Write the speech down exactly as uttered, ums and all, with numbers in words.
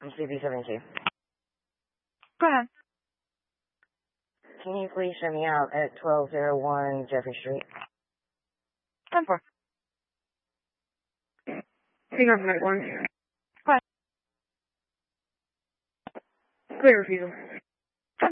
C B seventy-two. Go ahead. Can you please show me out at twelve oh one Jeffrey Street? ten four. Hang on for night one. Go ahead. Clear refusal.